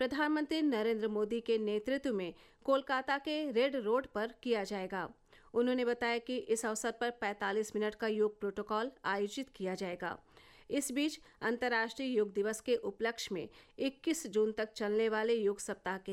प्रधानमंत्री नरेंद्र मोदी के नेतृत्व में कोलकाता के रेड रोड पर किया जाएगा। उन्होंने बताया कि इस अवसर पर 45 मिनट का योग प्रोटोकॉल आयोजित किया जाएगा। इस बीच अंतर्राष्ट्रीय योग दिवस के उपलक्ष्य में 21 जून तक चलने वाले योग सप्ताह के